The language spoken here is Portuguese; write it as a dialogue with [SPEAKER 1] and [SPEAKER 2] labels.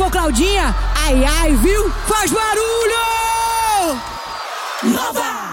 [SPEAKER 1] for Claudinha, ai ai, viu? Faz barulho!
[SPEAKER 2] Nova!